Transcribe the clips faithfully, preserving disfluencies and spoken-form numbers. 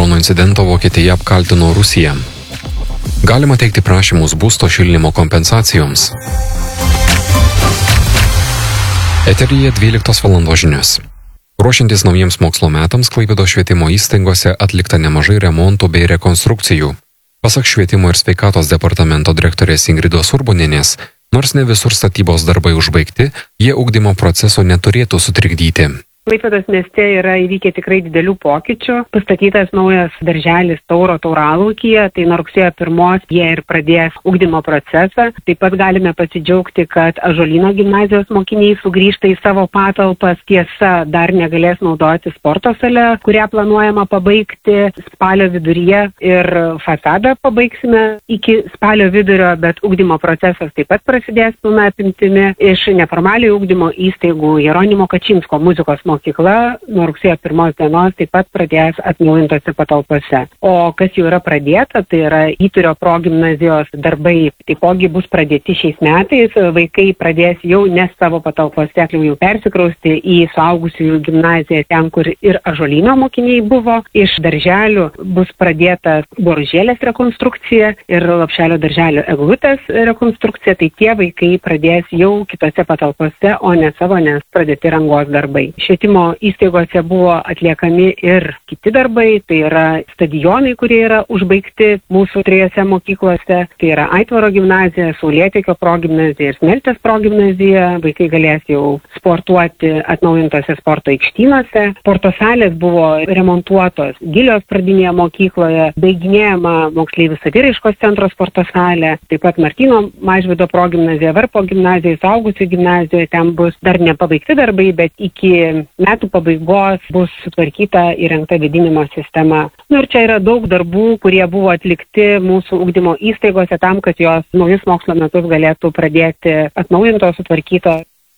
dronų incidento Vokietija apkaltino Rusiją. Galima teikti prašymus būsto šildymo kompensacijoms. Eteryje dvyliktos valandos žinios. Ruošiantis naujiems mokslo metams, Klaipėdos švietimo įstaigose atlikta nemažai remontų bei rekonstrukcijų. Pasak švietimo ir sveikatos departamento direktorės Ingridos Urbonienės, nors ne visur statybos darbai užbaigti, jie ugdymo proceso neturėtų sutrikdyti. Klaipėdos mieste yra įvykę tikrai didelių pokyčių. Pastatytas naujas darželis Tauro Tauralaukyje, tai nuo rugsėjo pirmos jie ir pradės ugdymo procesą. Taip pat galime pasidžiaugti, kad Ąžuolyno gimnazijos mokiniai sugrįžta į savo patalpas. Tiesa, dar negalės naudoti sporto sale, kurią planuojama pabaigti spalio viduryje, ir fasadą pabaigsime iki spalio vidurio, bet ugdymo procesas taip pat prasidės pilna apimtimi. Iš neformaliojo ugdymo įstaigų Jeronimo Kačinsko muzikos mokykla nuo rugsėjo pirmos dienos taip pat pradės atnaujintose patalpose. O kas jau yra pradėta, tai yra Įturio progimnazijos darbai, taipogi bus pradėti šiais metais. Vaikai pradės jau ne savo patalpose, jau persikrausti į suaugusiųjų gimnaziją, ten, kur ir Ąžuolyno mokiniai buvo. Iš darželių bus pradėta Boružėlės rekonstrukcija ir Lopšelio darželio eglutės rekonstrukcija. Tai tie vaikai pradės jau kitose patalpose, o ne savo, nes pradėti rangos darbai. Švietimo įstaigose buvo atliekami ir kiti darbai, tai yra stadionai, kurie yra užbaigti mūsų trijose mokyklose, tai yra Aitvaro gimnazija, Saulėtekio progimnazija ir Smeltės progimnazija. Vaikai galės jau sportuoti atnaujintose sporto aikštynose. Sporto salės buvo remontuotos Gilios pradinėje mokykloje, baiginėjama moksleivių saviraiškos centro sporto salė, taip pat Martyno Mažvydo progimnazija, Varpo gimnazija, suaugusių gimnazija, ten bus dar nepabaigti darbai, bet iki metų pabaigos bus sutvarkyta įrengta vėdinimo sistema. Nu ir čia yra daug darbų, kurie buvo atlikti mūsų ugdymo įstaigose tam, kad jos naujus mokslo metus galėtų pradėti atnaujintos, sutvarkytos.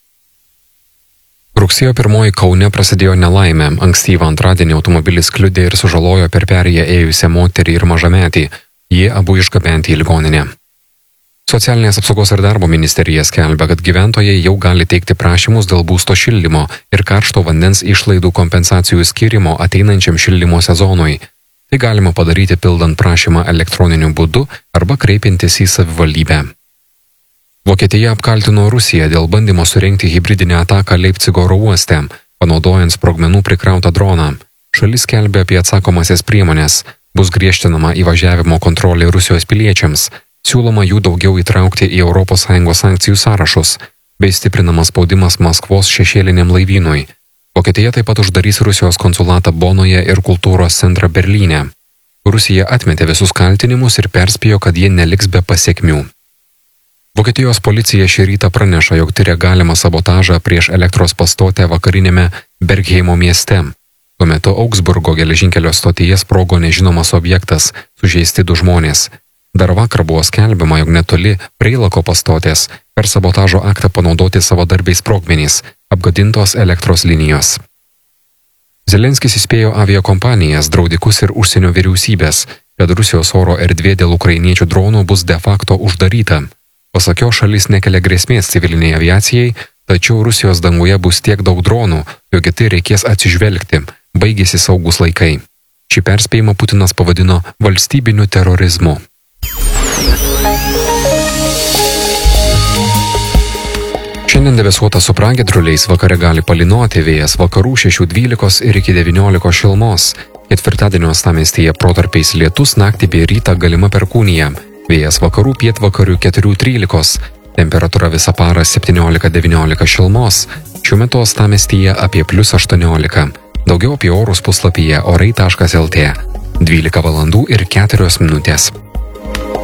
Rugsėjo pirmoji Kaune prasidėjo nelaimė. Ankstyvą antradienį automobilis kliudė ir sužalojo per perėją ėjusią moterį ir mažametį. Jie abu išgabenti į ligoninę. Socialinės apsaugos ir darbo ministerija skelbia, kad gyventojai jau gali teikti prašymus dėl būsto šildymo ir karšto vandens išlaidų kompensacijų skirimo ateinančiam šildymo sezonui. Tai galima padaryti pildant prašymą elektroniniu būdu arba kreipiantis į savivaldybę. Vokietija apkaltino Rusiją dėl bandymo surengti hibridinę ataką Leipcigo oro uoste, panaudojant sprogmenų prikrautą droną. Šalis skelbia apie atsakomasias priemonės. Bus griežtinama įvažiavimo kontrolė Rusijos piliečiams. Siūloma jų daugiau įtraukti į Europos Sąjungos sankcijų sąrašus, bei stiprinamas spaudimas Maskvos šešėliniam laivynui. Vokietija taip pat uždarys Rusijos konsulatą Bonoje ir kultūros centrą Berlyne. Rusija atmetė visus kaltinimus ir perspėjo, kad jie neliks be pasekmių. Vokietijos policija šį rytą praneša, jog tiria galimą sabotažą prieš elektros pastotę vakarinėme Bergheimo mieste. Tuo metu Augsburgo geležinkelio stotyje sprogo nežinomas objektas, sužeisti du žmonės. Dar vakar buvo skelbiama, jog netoli Preilako pastotės per sabotažo aktą panaudoti savadarbiai sprogmenys, apgadintos elektros linijos. Zelenskis įspėjo aviakompanijas, draudikus ir užsienio vyriausybės, kad Rusijos oro erdvė dėl ukrainiečių dronų bus de facto uždaryta. Pasak jo, šalis nekelia grėsmės civiliniai aviacijai, tačiau Rusijos danguje bus tiek daug dronų, jog į tai reikės atsižvelgti, baigėsi saugus laikai. Šį perspėjimą Putinas pavadino valstybiniu terorizmu. Šiandien debesuota su pragiedruliais, vakare gali palynoti, vėjas vakarų šešių dvylikos ir iki devyniolikos šilumos. Ketvirtadienio uostamiestyje protarpiais lietus, naktį bei rytą galima perkūnija. Vėjas vakarų pietvakarių keturių trylikos. Temperatūra visą parą septyniolika devyniolika šilumos. Šiuo metu uostamiestyje apie plius aštuoniolika. Daugiau apie orus puslapyje orai taškas lt. dvylika valandų ir keturios minutės.